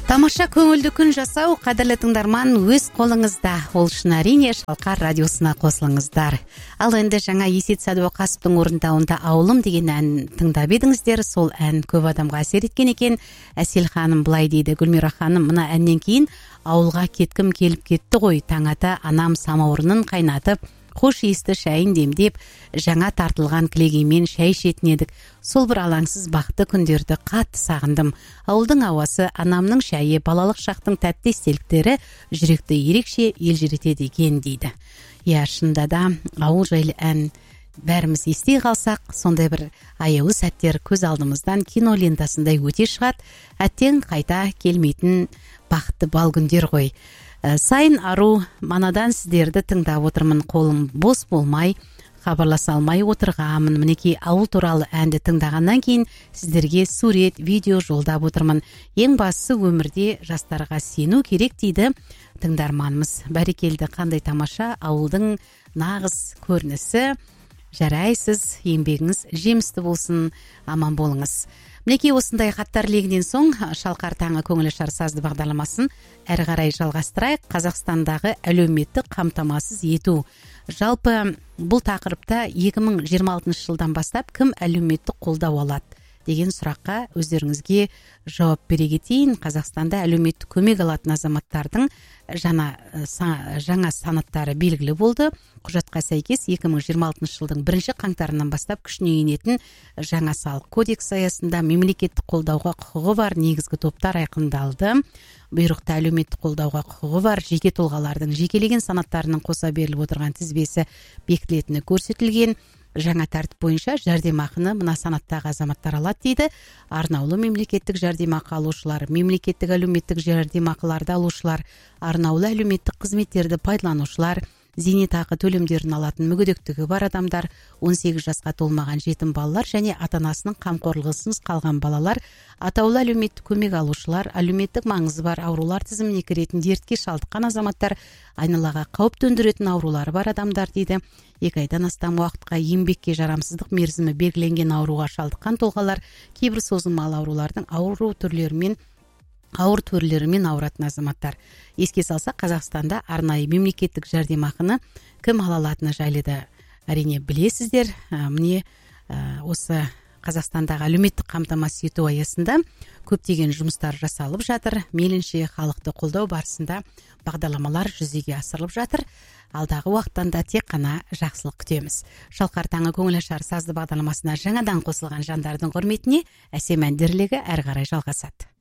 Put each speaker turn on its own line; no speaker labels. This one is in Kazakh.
Тамаша көңілді күн жасау, қадірлі тыңдарман, өз қолыңызда. Ол үшін әрине Шалқар радиосына қосылыңыздар. Ал енді жаңа Есет Сәдуақасовтың орындауында Ауылым деген ән тыңдап едіңіздер. Сол ән көп адамға әсер еткен екен. Әсел ханым былай дейді: Гүлмира ханым, мына әннен кейін ауылға кеткім келіп кетті ғой. Таң ата анам самаурынын қайнатып, хош иісті шайын демдеп, жаңа тартылған кілегеймен шай ішетін едік. Сол бір алаңсыз бақытты күндерді қатты сағындым. Ауылдың ауасы, анамның шайы, балалық шақтың тәтті естеліктері жүректі ерекше елжіретеді екен дейді. Иә, шынында да ауыл жайлы ән бәріміз ести қалсақ, сондай бір аяулы сәттер көз алдымыздан кино лентасындай өте шығады. Әттең қайта келмейтін бақытты бал күндер ғой. Сайын ару, манадан сіздерді тыңдап отырмын, қолым бос болмай, хабарласа алмай отырғамын. Мінекей ауыл туралы әнді тыңдағаннан кейін сіздерге сурет, видео жолдап отырмын. Ең бастысы өмірде жастарға сену керек дейді тыңдарманымыз. Бәрекелді, қандай тамаша ауылдың нағыз көрінісі. Жарайсыз, еңбегіңіз жемісті болсын, аман болыңыз. Мінекей осындай хаттар легінен соң Шалқар таңы көңілі шар сазды бағдарламасын әрі қарай жалғастырайық. Қазақстандағы әлеуметтік қамтамасыз ету. Жалпы бұл тақырыпта 2026 жылдан бастап кім әлеуметтік қолдау алады деген сұраққа өздеріңізге жауап бере кетейін. Қазақстанда әлеуметтік көмек алатын азаматтардың жаңа санаттары белгілі болды. Құжатқа сәйкес 2026 жылдың 1 қаңтарынан бастап күшіне енетін жаңа салық кодекс аясында мемлекеттік қолдауға құқығы бар негізгі топтар айқындалды. Бұйрықта әлеуметтік қолдауға құқығы бар жеке тұлғалардың жекелеген санаттарының қоса беріліп отырған тізбесі бекітілетіні көрсетілген. Жаңа тәртіп бойынша жәрдемақыны мына санаттағы азаматтар алады дейді. Арнаулы мемлекеттік жәрдемақы алушылар, мемлекеттік әлеуметтік жәрдемақыларды алушылар, арнаулы әлеуметтік қызметтерді пайдаланушылар, зейнетақы төлемдерін алатын мүгедектігі бар адамдар, 18 жасқа толмаған жетім балалар және ата-анасының қамқорлығынсыз қалған балалар, атаулы әлеуметтік көмек алушылар, әлеуметтік маңызы бар аурулар тізіміне кіретін дертке шалдыққан азаматтар, айналаға қауіп төндіретін аурулары бар адамдар дейді. 2 айдан астам уақытқа еңбекке жарамсыздық мерзімі белгіленген ауруға шалдыққан тұлғалар, кейбір созылмалы аурулардың ауыр түрлерімен ауыратын азаматтар. Еске салса, Қазақстанда арнайы мемлекеттік жәрдемақыны кім ала алатыны жайлы да әрине білесіздер. Міне осы Қазақстандағы әлеуметтік қамтамасыз ету аясында көптеген жұмыстар жасалып жатыр. Мейлінше халықты қолдау барысында бағдарламалар жүзеге асырылып жатыр. Алдағы уақыттан да тек қана жақсылық күтеміз. Шалқар таңы көңілі шар сазды бағдарламасына жаңадан қосылған жандардың құрметіне әсем әндерлігі әрі қарай жалғасады.